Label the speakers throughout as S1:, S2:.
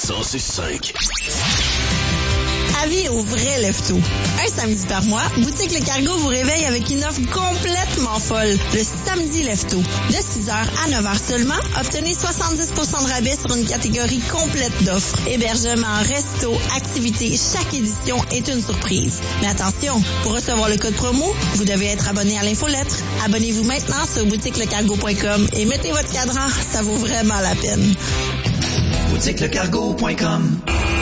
S1: 106.5.
S2: Avis aux vrais leftos. Un samedi par mois, Boutique Le Cargo vous réveille avec une offre complètement folle. Le samedi lefto. De 6h à 9h seulement, obtenez 70% de rabais sur une catégorie complète d'offres. Hébergement, resto, activités, chaque édition est une surprise. Mais attention, pour recevoir le code promo, vous devez être abonné à l'infolettre. Abonnez-vous maintenant sur boutiquelecargo.com et mettez votre cadran, ça vaut vraiment la peine.
S3: boutiquelecargo.com.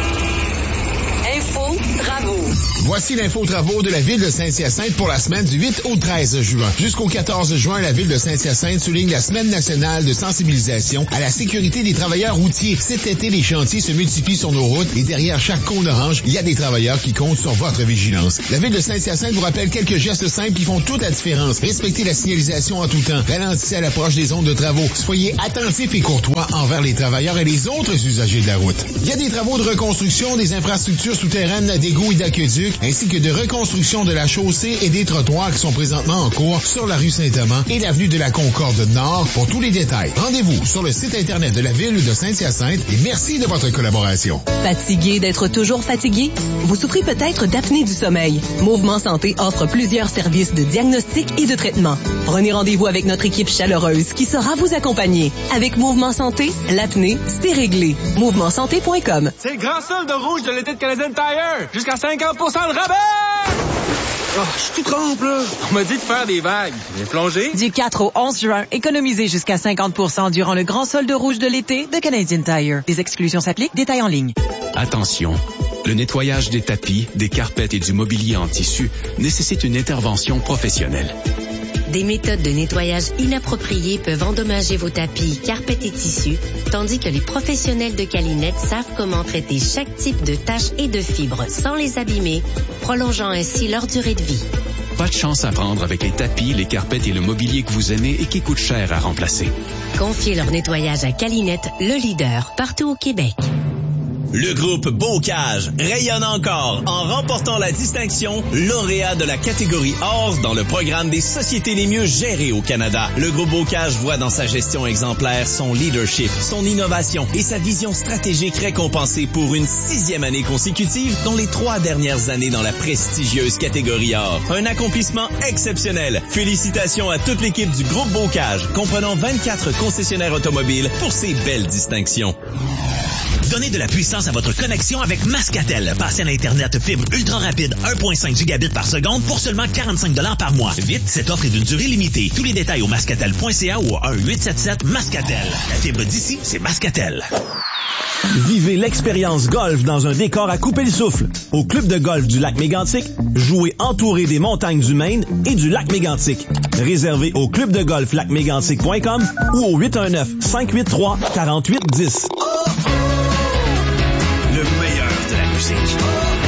S4: Info Travaux.
S5: Voici l'info travaux de la Ville de Saint-Hyacinthe pour la semaine du 8 au 13 juin. Jusqu'au 14 juin, la Ville de Saint-Hyacinthe souligne la Semaine nationale de sensibilisation à la sécurité des travailleurs routiers. Cet été, les chantiers se multiplient sur nos routes et derrière chaque cône orange, il y a des travailleurs qui comptent sur votre vigilance. La Ville de Saint-Hyacinthe vous rappelle quelques gestes simples qui font toute la différence. Respectez la signalisation en tout temps. Ralentissez à l'approche des zones de travaux. Soyez attentifs et courtois envers les travailleurs et les autres usagers de la route. Il y a des travaux de reconstruction des infrastructures souterraines d'égouts et d'aqueducs, ainsi que de reconstruction de la chaussée et des trottoirs qui sont présentement en cours sur la rue Saint-Amand et l'avenue de la Concorde Nord. Pour tous les détails, rendez-vous sur le site Internet de la Ville de Saint-Hyacinthe et merci de votre collaboration.
S6: Fatigué d'être toujours fatigué? Vous souffrez peut-être d'apnée du sommeil. Mouvement Santé offre plusieurs services de diagnostic et de traitement. Prenez rendez-vous avec notre équipe chaleureuse qui saura vous accompagner. Avec Mouvement Santé, l'apnée, c'est réglé. MouvementSanté.com.
S7: C'est le grand solde de rouge de l'été de Canadian Tire! Jusqu'à 50% de rabais! Oh, je te trompe, là. On m'a dit de faire des vagues. J'ai plongé.
S8: Du 4 au 11 juin, économisez jusqu'à 50% durant le grand solde rouge de l'été de Canadian Tire. Des exclusions s'appliquent, détails en ligne.
S9: Attention, le nettoyage des tapis, des carpettes et du mobilier en tissu nécessite une intervention professionnelle.
S4: Des méthodes de nettoyage inappropriées peuvent endommager vos tapis, carpettes et tissus, tandis que les professionnels de Calinette savent comment traiter chaque type de taches et de fibres sans les abîmer, prolongeant ainsi leur durée de vie.
S9: Pas de chance à prendre avec les tapis, les carpettes et le mobilier que vous aimez et qui coûtent cher à remplacer.
S4: Confiez leur nettoyage à Calinette, le leader, partout au Québec.
S10: Le groupe Bocage rayonne encore en remportant la distinction lauréat de la catégorie Or dans le programme des sociétés les mieux gérées au Canada. Le groupe Bocage voit dans sa gestion exemplaire son leadership, son innovation et sa vision stratégique récompensée pour une 6e année consécutive, dont les 3 dernières années dans la prestigieuse catégorie Or. Un accomplissement exceptionnel. Félicitations à toute l'équipe du groupe Bocage, comprenant 24 concessionnaires automobiles pour ces belles distinctions.
S11: Donnez de la puissance à votre connexion avec Mascatel. Passez à l'Internet fibre ultra rapide 1.5 gigabits par seconde pour seulement 45 $ par mois. Vite, cette offre est d'une durée limitée. Tous les détails au mascatel.ca ou au 1-877-MASCATEL. La fibre d'ici, c'est Mascatel.
S12: Vivez l'expérience golf dans un décor à couper le souffle. Au club de golf du lac Mégantic, jouez entouré des montagnes du Maine et du lac Mégantic. Réservez au clubdegolflacmégantic.com ou au 819-583-4810.
S11: Le meilleur de la musique.